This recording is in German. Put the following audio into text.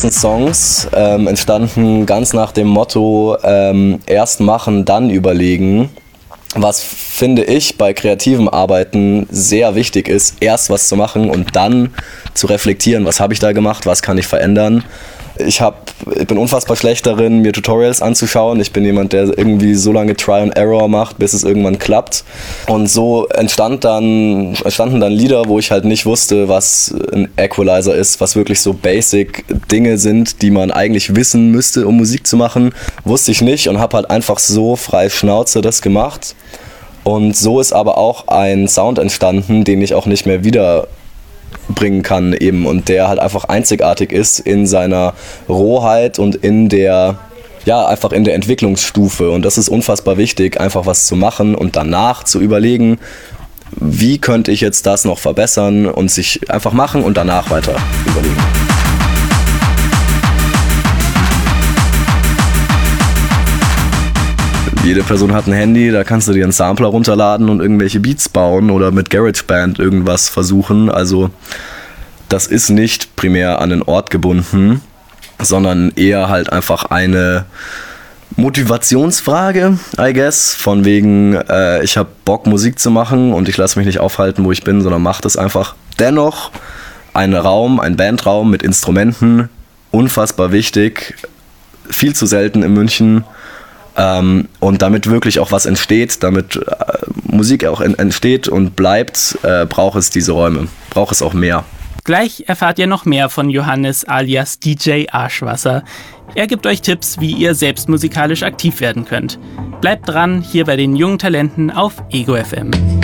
ersten Songs entstanden ganz nach dem Motto, erst machen, dann überlegen. Was, finde ich, bei kreativem Arbeiten sehr wichtig ist, erst was zu machen und dann zu reflektieren, was habe ich da gemacht, was kann ich verändern. Ich bin unfassbar schlecht darin, mir Tutorials anzuschauen. Ich bin jemand, der irgendwie so lange Try and Error macht, bis es irgendwann klappt. Und so entstanden dann Lieder, wo ich halt nicht wusste, was ein Equalizer ist, was wirklich so basic Dinge sind, die man eigentlich wissen müsste, um Musik zu machen. Wusste ich nicht und habe halt einfach so frei Schnauze das gemacht. Und so ist aber auch ein Sound entstanden, den ich auch nicht mehr wiederbringen kann eben und der halt einfach einzigartig ist in seiner Rohheit und einfach in der Entwicklungsstufe. Und das ist unfassbar wichtig, einfach was zu machen und danach zu überlegen, wie könnte ich jetzt das noch verbessern und sich einfach machen und danach weiter überlegen. Jede Person hat ein Handy, da kannst du dir einen Sampler runterladen und irgendwelche Beats bauen oder mit GarageBand irgendwas versuchen. Also das ist nicht primär an den Ort gebunden, sondern eher halt einfach eine Motivationsfrage, I guess, von wegen, ich habe Bock Musik zu machen und ich lasse mich nicht aufhalten, wo ich bin, sondern mache das einfach. Dennoch ein Bandraum mit Instrumenten, unfassbar wichtig, viel zu selten in München. Und damit wirklich auch was entsteht, damit Musik auch entsteht und bleibt, braucht es diese Räume, braucht es auch mehr. Gleich erfahrt ihr noch mehr von Johannes alias DJ Arschwasser. Er gibt euch Tipps, wie ihr selbst musikalisch aktiv werden könnt. Bleibt dran, hier bei den jungen Talenten auf Ego FM.